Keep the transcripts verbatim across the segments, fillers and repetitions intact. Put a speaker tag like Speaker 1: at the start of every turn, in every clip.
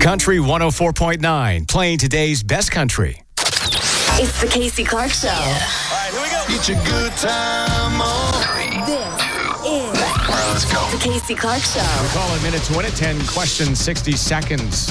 Speaker 1: Country one oh four point nine, playing today's best country.
Speaker 2: It's the Casey Clark Show.
Speaker 3: All right, here we go. Get your good time on.
Speaker 2: This is
Speaker 3: All right, let's go.
Speaker 2: the Casey Clark Show.
Speaker 1: We call it minute to win it, ten questions, sixty seconds.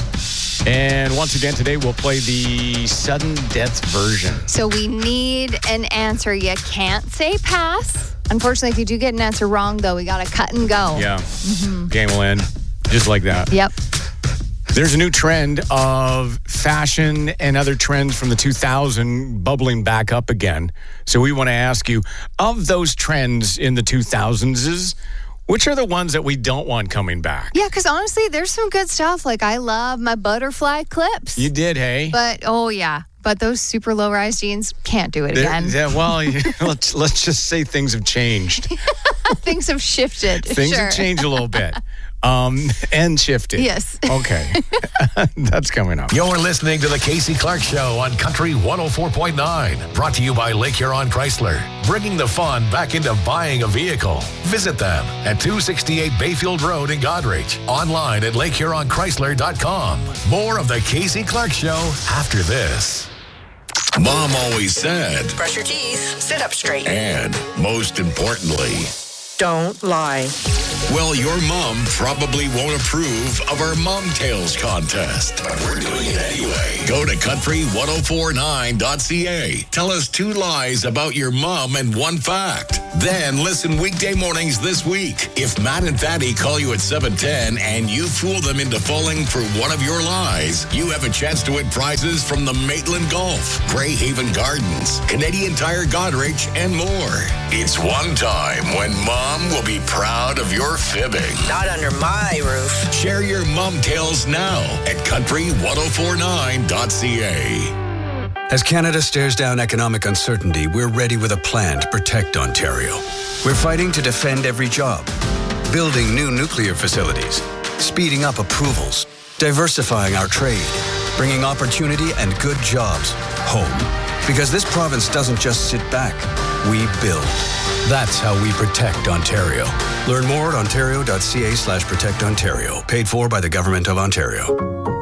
Speaker 1: And once again, today we'll play the sudden death version.
Speaker 4: So we need an answer. You can't say pass. Unfortunately, if you do get an answer wrong, though, we got to cut and go.
Speaker 1: Yeah. Mm-hmm. Game will end just like that.
Speaker 4: Yep.
Speaker 1: There's a new trend of fashion and other trends from the two thousands bubbling back up again. So we want to ask you, of those trends in the two thousands, which are the ones that we don't want coming back?
Speaker 4: Yeah, because honestly, there's some good stuff. Like, I love my butterfly clips.
Speaker 1: You did, hey?
Speaker 4: But, oh, yeah. But those super low-rise jeans, can't do it
Speaker 1: There-
Speaker 4: again.
Speaker 1: yeah, well, let's, let's just say things have changed.
Speaker 4: Things have shifted.
Speaker 1: Things
Speaker 4: sure.
Speaker 1: have changed a little bit. Um, and shifted.
Speaker 4: Yes.
Speaker 1: Okay. That's coming up.
Speaker 5: You're listening to the Casey Clark Show on Country one oh four point nine. Brought to you by Lake Huron Chrysler. Bringing the fun back into buying a vehicle. Visit them at two sixty-eight Bayfield Road in Goderich. Online at lake huron chrysler dot com. More of the Casey Clark Show after this. Mom always said,
Speaker 6: Brush your teeth, sit up straight.
Speaker 5: and most importantly,
Speaker 6: Don't lie.
Speaker 5: well, your mom probably won't approve of our Mom Tales contest, but we're doing it anyway. Go to country ten forty-nine dot c a. Tell us two lies about your mom and one fact. Then listen weekday mornings this week. If Matt and Fatty call you at seven ten and you fool them into falling for one of your lies, you have a chance to win prizes from the Maitland Golf, Greyhaven Gardens, Canadian Tire Goderich, and more. It's one time when Mom will be proud of your fibbing.
Speaker 6: Not under my roof.
Speaker 5: Share your mom tales now at country ten forty-nine dot c a.
Speaker 7: As Canada stares down economic uncertainty, we're ready with a plan to protect Ontario. We're fighting to defend every job, building new nuclear facilities, speeding up approvals, diversifying our trade, bringing opportunity and good jobs home. Because this province doesn't just sit back, we build. That's how we protect Ontario. Learn more at ontario dot c a slash protect Ontario. Paid for by the Government of Ontario.